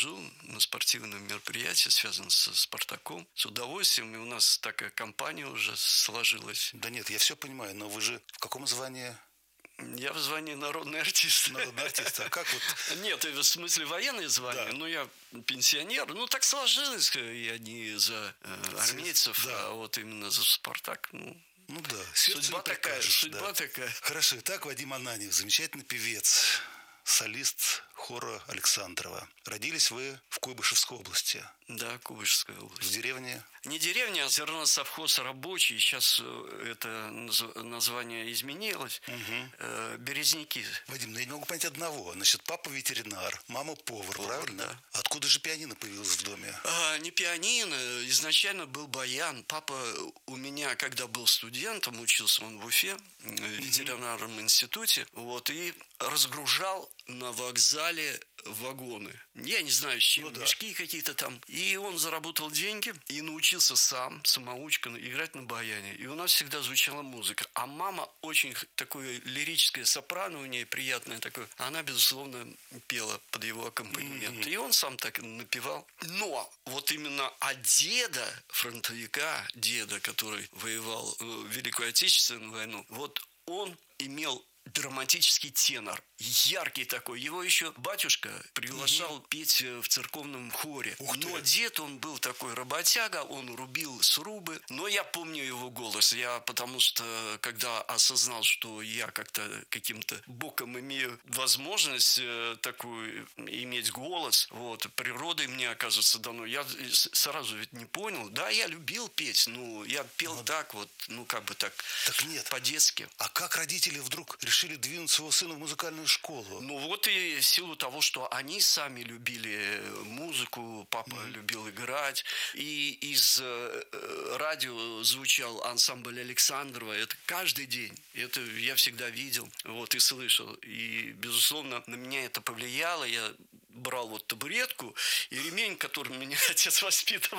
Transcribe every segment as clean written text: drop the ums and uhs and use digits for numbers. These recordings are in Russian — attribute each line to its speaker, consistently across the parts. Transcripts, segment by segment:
Speaker 1: хожу на спортивные мероприятия, связанные со «Спартаком», с удовольствием. И у нас такая компания уже сложилась.
Speaker 2: Да нет, я все понимаю, но вы же в каком звании?
Speaker 1: Я в звании народный артист.
Speaker 2: Народный артист. А как вот...
Speaker 1: Нет, в смысле военное звание.
Speaker 2: Да.
Speaker 1: Ну, я пенсионер. Ну, так сложилось. Я не за армейцев,
Speaker 2: Да.
Speaker 1: а вот именно за «Спартак». Ну
Speaker 2: да,
Speaker 1: судьба такая, судьба такая.
Speaker 2: Хорошо, итак, Вадим Ананьев, замечательный певец, солист хора Александрова. Родились вы в Куйбышевской области.
Speaker 1: Да, Куйбышевская область.
Speaker 2: В деревне?
Speaker 1: Не деревня, а зерносовхоз рабочий. Сейчас это название изменилось. Березники.
Speaker 2: Вадим, я не могу понять одного. Значит, папа ветеринар, мама повар, правильно?
Speaker 1: Да.
Speaker 2: Откуда же пианино появилось в доме?
Speaker 1: Не пианино. Изначально был баян. Папа у меня, когда был студентом, учился он в Уфе, в ветеринарном институте, вот, и разгружал на вокзале вагоны. Я не знаю, с чем, мешки какие-то там. И он заработал деньги и научился сам, самоучка, играть на баяне. И у нас всегда звучала музыка. А мама очень такое лирическое сопрано у нее, приятное такое. Она, безусловно, пела под его аккомпанемент. И он сам так напевал. Но вот именно от деда, фронтовика, деда, который воевал в Великую Отечественную войну, вот он имел драматический тенор, яркий такой. Его еще батюшка приглашал петь в церковном хоре. Но дед, он был такой работяга, он рубил срубы. Но я помню его голос. Потому что, когда осознал, что я как-то каким-то боком имею возможность такую иметь голос, вот, природой мне, оказывается, дано, я сразу ведь не понял. Да, я любил петь, но я пел так вот, как бы так
Speaker 2: нет.
Speaker 1: по-детски.
Speaker 2: А как родители вдруг решили двинуть своего сына в музыкальную школу?
Speaker 1: Ну вот и в силу того, что они сами любили музыку, папа любил играть, и из радио звучал ансамбль Александрова, это каждый день, это я всегда видел, вот, и слышал, и, безусловно, на меня это повлияло, я брал вот табуретку и ремень, которым меня отец воспитывал,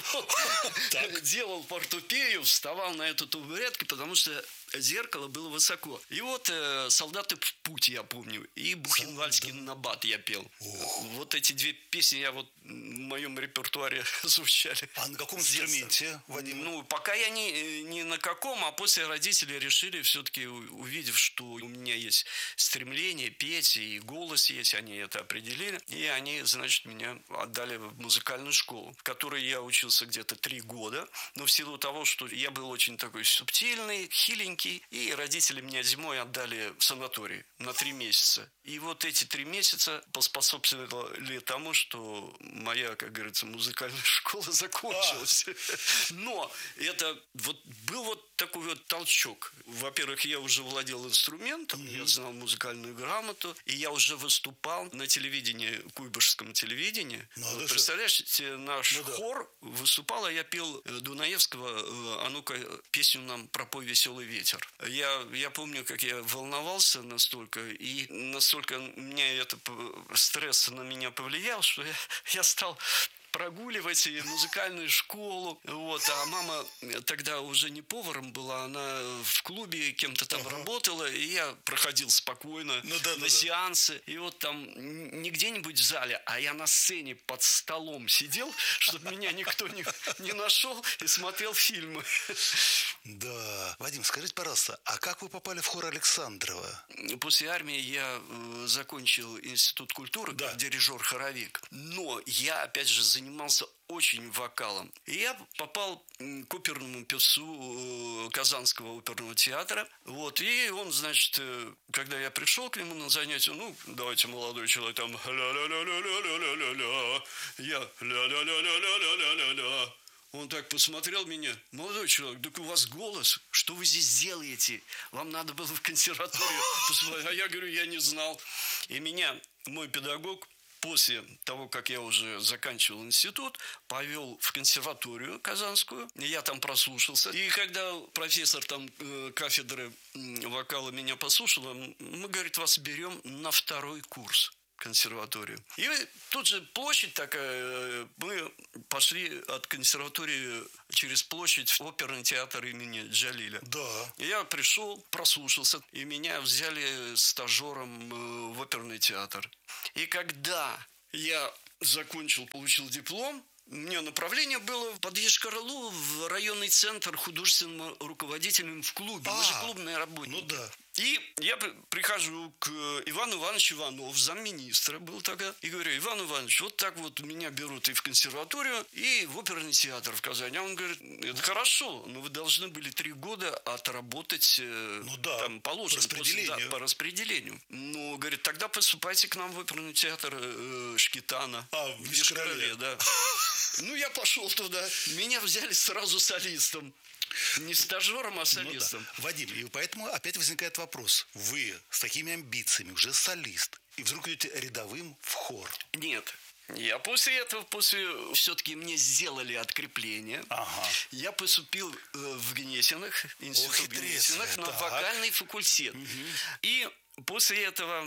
Speaker 1: делал портупею, вставал на эту табуретку, потому что зеркало было высоко. И вот «Солдаты в путь» я помню, и «Бухенвальдский набат» я пел. Вот эти две песни в моем репертуаре звучали.
Speaker 2: А на каком инструменте, Вадим?
Speaker 1: Ну, пока я не на каком, а после родители решили все-таки, увидев, что у меня есть стремление петь, и голос есть, они это определили, и они, значит, меня отдали в музыкальную школу, в которой я учился где-то 3 года, но в силу того, что я был очень такой субтильный, хиленький, и родители меня зимой отдали в санаторий на 3 месяца. И вот эти 3 месяца поспособствовали тому, что моя, как говорится, музыкальная школа закончилась. Но это вот был вот такой вот толчок. Во-первых, я уже владел инструментом, я знал музыкальную грамоту, и я уже выступал на телевидении, куйбышевском телевидении. Вот, представляешь, наш хор выступал, а я пел Дунаевского «А ну-ка, песню нам пропой, веселый ветер». Я помню, как я волновался настолько, и настолько меня это стресс на меня повлиял, что я стал прогуливать и музыкальную школу. Вот. А мама тогда уже не поваром была, она в клубе кем-то там работала, и я проходил спокойно на сеансы. И вот там не где-нибудь в зале, а я на сцене под столом сидел, чтобы меня никто не нашел, и смотрел фильмы.
Speaker 2: Да. Вадим, скажите, пожалуйста, а как вы попали в хор Александрова?
Speaker 1: После армии я закончил институт культуры, как дирижер-хоровик. Но я, опять же, занимался очень вокалом. И я попал к оперному певцу Казанского оперного театра. Вот. И он, значит, когда я пришел к нему на занятие, давайте, молодой человек, там ля-ля-ля-ля-ля-ля-ля-ля, я ля-ля-ля-ля-ля-ля-ля-ля. Он так посмотрел меня: молодой человек, так у вас голос, что вы здесь делаете? Вам надо было в консерваторию посмотреть. А я говорю, я не знал. И меня мой педагог после того, как я уже заканчивал институт, повел в консерваторию казанскую. Я там прослушался. И когда профессор там кафедры вокала меня послушал, мы, говорит, вас берем на 2-й курс консерваторию. И тут же площадь такая, мы пошли от консерватории через площадь в оперный театр имени Джалиля.
Speaker 2: Да.
Speaker 1: И я пришел, прослушался, и меня взяли стажером в оперный театр. И когда я закончил, получил диплом. У меня направление было под Йошкар-Олу в районный центр художественным руководителем в клубе. Мы же клубные работники.
Speaker 2: Ну да.
Speaker 1: И я прихожу к Ивану Ивановичу Иванову, замминистра был тогда, и говорю: Иван Иванович, вот так вот меня берут и в консерваторию, и в оперный театр в Казани. А он говорит: это хорошо, но вы должны были 3 года отработать, там положено, по распределению. Ну, говорит, тогда поступайте к нам в оперный театр Шкетана.
Speaker 2: В Йошкар-Оле,
Speaker 1: да. Ну, я пошел туда, меня взяли сразу солистом. Не стажером, а солистом.
Speaker 2: Ну, да. Вадим, и поэтому опять возникает вопрос. Вы с такими амбициями, уже солист, и вдруг идете рядовым в хор.
Speaker 1: Нет. Я после этого, все-таки мне сделали открепление.
Speaker 2: Ага.
Speaker 1: Я поступил в Гнесинах, институт Гнесинах, на вокальный факультет. Угу. И после этого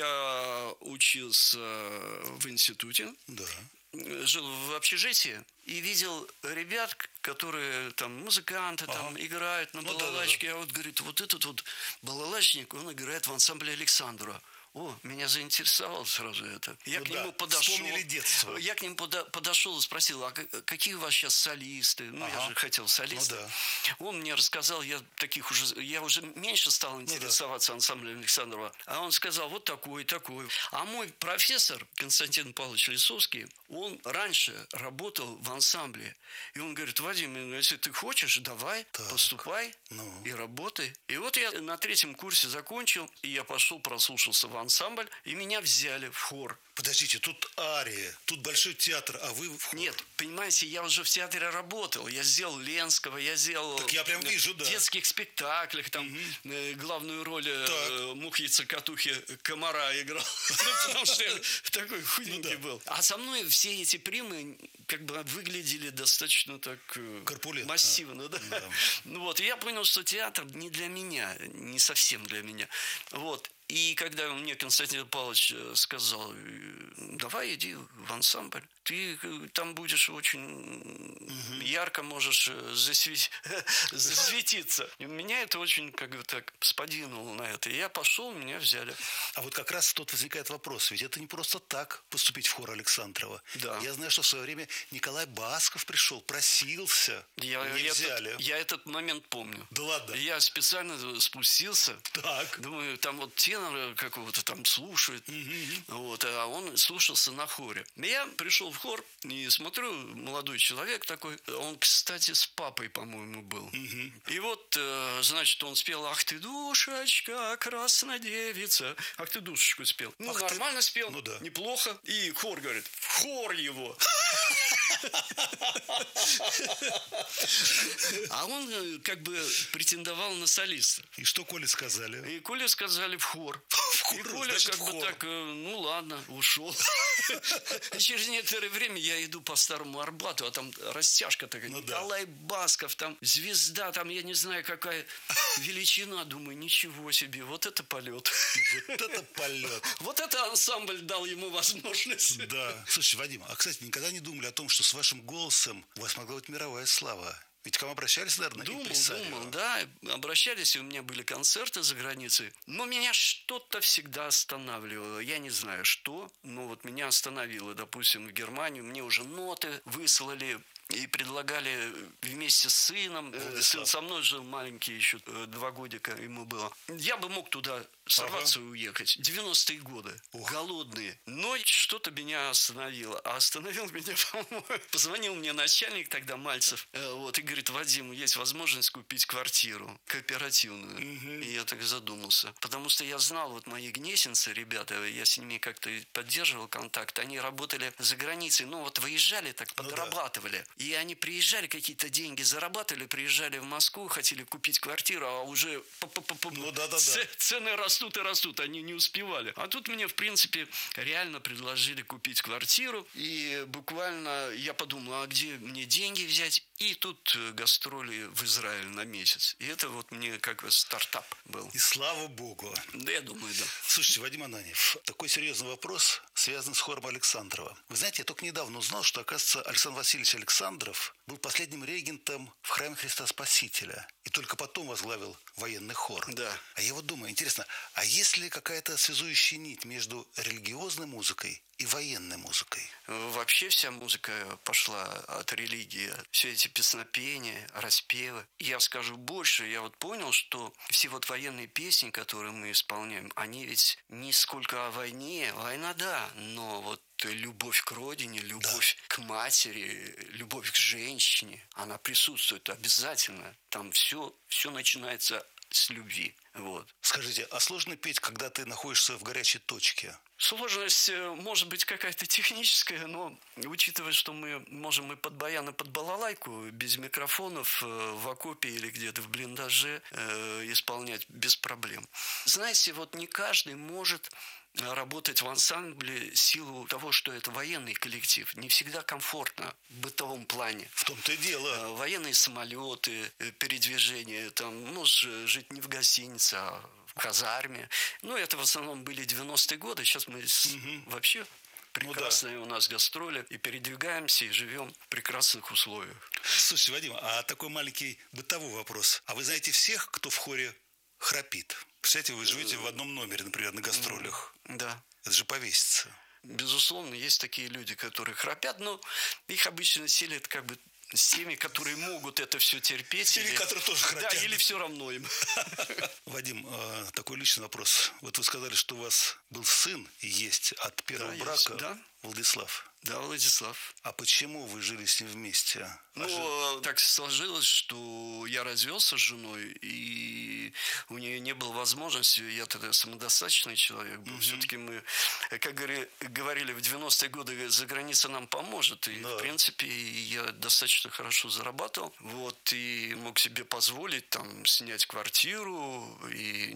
Speaker 1: я учился в институте. Да. Жил в общежитии и видел ребят, которые там музыканты, там играют на балалайке. А вот, говорит, вот этот вот балалайчник, он играет в ансамбле Александра. О, меня заинтересовало сразу это. Я к нему подошел.
Speaker 2: Вспомнили детство.
Speaker 1: Я к нему подошел и спросил: а какие у вас сейчас солисты? Ну, я же хотел солиста. Ну, да. Он мне рассказал, я уже меньше стал интересоваться ансамблем Александрова. А он сказал: вот такой. А мой профессор Константин Павлович Лисовский, он раньше работал в ансамбле. И он говорит: Вадим, если ты хочешь, давай, поступай и работай. И вот я на 3-м курсе закончил, и я пошел, прослушался в ансамбль, и меня взяли в хор.
Speaker 2: Подождите, тут ария, тут большой театр, а вы в хор.
Speaker 1: Нет, понимаете, я уже в театре работал. Я сделал Ленского, я сделал...
Speaker 2: Так я прям вижу, да.
Speaker 1: В детских спектаклях, там, главную роль мухи-цокотухи комара играл. Потому что я такой худенький был. А со мной все эти примы как бы выглядели достаточно так... массивно, да. Ну вот, и я понял, что театр не для меня, не совсем для меня. Вот. И когда мне Константин Павлович сказал: давай иди в ансамбль, ты там будешь очень ярко можешь засветиться. И меня это очень как бы так сподвинуло на это. И я пошел, меня взяли.
Speaker 2: А вот как раз тут возникает вопрос. Ведь это не просто так поступить в хор Александрова. Да. Я знаю, что в свое время Николай Басков пришел, просился, не взяли.
Speaker 1: Я этот момент помню.
Speaker 2: Да ладно?
Speaker 1: Я специально спустился. Так. Думаю, там вот тенора какого-то там слушают. Вот, а он слушался на хоре. Я пришел в хор и смотрю, молодой человек такой. Он, кстати, с папой, по-моему, был. И вот, значит, он спел: «Ах ты, душечка, красная девица». «Ах ты, душечку» спел. Ну, нормально спел, неплохо. И хор говорит: в хор его. А он как бы претендовал на солиста.
Speaker 2: И что Коле сказали?
Speaker 1: И Коле сказали: в хор. И Коля как бы так, ну ладно, ушел. Через некоторое время я иду по Старому Арбату, а там растяжка такая. Николай Басков, там звезда, там я не знаю какая величина. Думаю, ничего себе, вот это полет.
Speaker 2: Вот это полет.
Speaker 1: Вот это ансамбль дал ему возможность.
Speaker 2: Да. Слушай, Вадим, а, кстати, никогда не думали о том, что с вашим голосом у вас могла быть мировая слава? Ведь к вам обращались, наверное,
Speaker 1: Думал, да, обращались, и у меня были концерты за границей. Но меня что-то всегда останавливало. Я не знаю, что, но вот меня остановило. Допустим, в Германию мне уже ноты выслали и предлагали вместе с сыном. Сын со мной жил маленький еще, 2 годика ему было. Я бы мог туда сорваться и уехать. 90-е годы. Голодные. Но что-то меня остановило. А остановил меня, по-моему, позвонил мне начальник тогда, Мальцев, вот, и говорит: Вадим, есть возможность купить квартиру кооперативную. И я так задумался. Потому что я знал, вот мои гнесинцы, ребята, я с ними как-то поддерживал контакт, они работали за границей, ну вот выезжали, так подрабатывали. И они приезжали, какие-то деньги зарабатывали, приезжали в Москву, хотели купить квартиру, а уже цены растут и растут, они не успевали. А тут мне, в принципе, реально предложили купить квартиру. И буквально я подумал: а где мне деньги взять? И тут гастроли в Израиль на месяц. И это вот мне как бы стартап был.
Speaker 2: И слава богу.
Speaker 1: Да, я думаю, да.
Speaker 2: Слушайте, Вадим Ананьев, такой серьезный вопрос, связан с хором Александрова. Вы знаете, я только недавно узнал, что, оказывается, Александр Васильевич Александров был последним регентом в храме Христа Спасителя. И только потом возглавил военный хор.
Speaker 1: Да.
Speaker 2: А я вот думаю, интересно, А есть ли какая-то связующая нить между религиозной музыкой и военной музыкой?
Speaker 1: Вообще вся музыка пошла от религии. Все эти песнопения, распевы. Я скажу больше, я вот понял, что все вот военные песни, которые мы исполняем, они ведь не сколько о войне. Война, да, но вот любовь к родине, любовь к матери, любовь к женщине, она присутствует обязательно. Там все начинается с любви. Вот.
Speaker 2: Скажите, а сложно петь, когда ты находишься в горячей точке?
Speaker 1: Сложность может быть какая-то техническая, но учитывая, что мы можем и под баян, и под балалайку, без микрофонов, в окопе или где-то в блиндаже исполнять без проблем. Знаете, вот не каждый может работать в ансамбле в силу того, что это военный коллектив. Не всегда комфортно в бытовом плане.
Speaker 2: В том-то и дело.
Speaker 1: Военные самолеты, передвижение, там, можешь жить не в гостинице, а в казарме. Ну, это в основном были 90-е годы. Сейчас мы вообще прекрасные у нас гастроли. И передвигаемся, и живем в прекрасных условиях.
Speaker 2: Слушайте, Вадим, а такой маленький бытовой вопрос. А вы знаете всех, кто в хоре храпит? Представляете, вы живете в одном номере, например, на гастролях.
Speaker 1: Да.
Speaker 2: Это же повесится.
Speaker 1: Безусловно, есть такие люди, которые храпят, но их обычно селят как бы с теми, которые могут это все терпеть.
Speaker 2: Или которые тоже храпят.
Speaker 1: Да, или все равно им.
Speaker 2: Вадим, такой личный вопрос. Вот вы сказали, что у вас был сын и есть от первого брака.
Speaker 1: Да.
Speaker 2: Владислав.
Speaker 1: Да, Владислав.
Speaker 2: А почему вы жили с ним вместе?
Speaker 1: Так сложилось, что я развелся с женой, и у нее не было возможности, я тогда самодостаточный человек был. Все-таки мы, как говорили, в 90-е годы за граница нам поможет. И, в принципе, я достаточно хорошо зарабатывал. Вот, и мог себе позволить там снять квартиру, и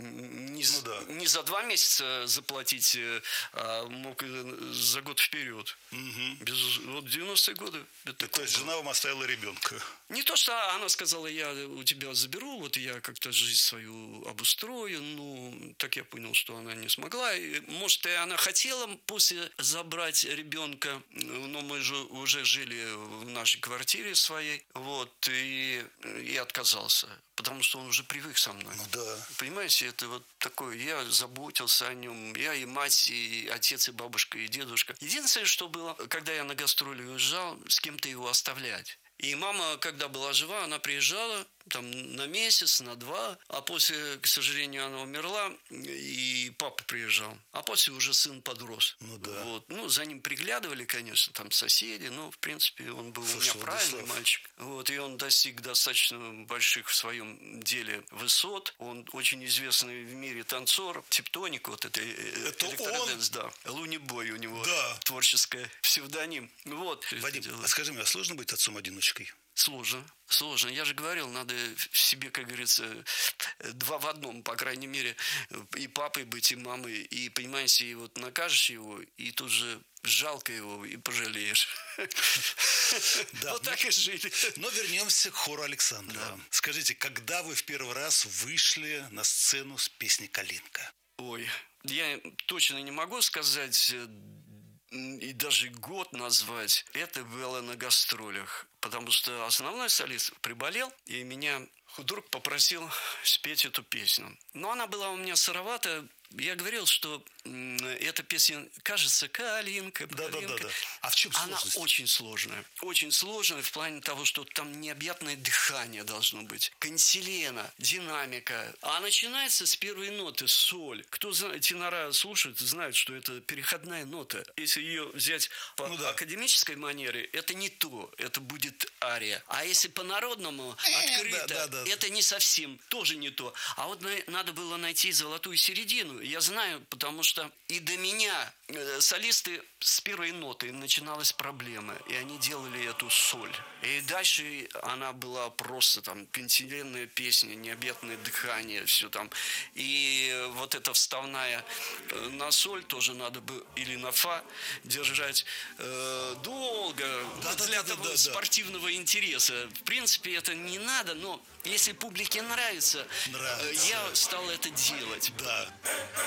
Speaker 1: не за 2 месяца заплатить, а мог за год вперед. Вот 90-е годы.
Speaker 2: То есть жена вам оставила ребенка?
Speaker 1: Не то, что она сказала, я у тебя заберу, вот я как-то жизнь свою обустрою. Ну, так я понял, что она не смогла. И, может, и она хотела после забрать ребенка, но мы же уже жили в нашей квартире своей. Вот, и отказался. Потому что он уже привык со мной.
Speaker 2: Ну да.
Speaker 1: Понимаете, это вот такое, я заботился о нем. Я и мать, и отец, и бабушка, и дедушка. Единственное, что было, когда я на гастроли уезжал, с кем-то его оставлять. И мама, когда была жива, она приезжала там на месяц, на 2, а после, к сожалению, она умерла, и папа приезжал. А после уже сын подрос.
Speaker 2: Ну да.
Speaker 1: Вот. Ну, за ним приглядывали, конечно, там соседи, но, в принципе, он был у меня правильный мальчик. Вот, и он достиг достаточно больших в своем деле высот. Он очень известный в мире танцор, типтоник, вот это электроденс, да. Лунибой у него творческое псевдоним. Вот.
Speaker 2: Вадим, а скажи мне, а сложно быть отцом-одиночкой?
Speaker 1: Сложно. Я же говорил, надо в себе, как говорится, 2 в 1, по крайней мере, и папой быть, и мамой. И, понимаете, и вот накажешь его, и тут же жалко его, и пожалеешь. Вот так и жили.
Speaker 2: Но вернемся к хору Александрова. Скажите, когда вы в первый раз вышли на сцену с песней «Калинка»?
Speaker 1: Ой, я точно не могу сказать, и даже год назвать. Это было на гастролях. Потому что основной солист приболел, и меня худрук попросил спеть эту песню. Но она была у меня сыровата. Я говорил, что эта песня, кажется, «Калинка».
Speaker 2: Да. А в чем сложность?
Speaker 1: Она очень сложная. Очень сложная в плане того, что там необъятное дыхание должно быть. Кантилена, динамика. А начинается с первой ноты, соль. Кто тенора слушает, знает, что это переходная нота. Если ее взять по академической манере, это не то. Это будет ария. А если по-народному открыто, это не совсем, тоже не то. А вот надо было найти золотую середину. Я знаю, потому что и до меня солисты с первой ноты начиналась проблема, и они делали эту соль. И дальше она была просто там кантиленная песня, необъятное дыхание, все там. И вот эта вставная на соль тоже надо было, или на фа держать долго, для того спортивного интереса. В принципе, это не надо, но если публике нравится, я стал это делать.
Speaker 2: Да.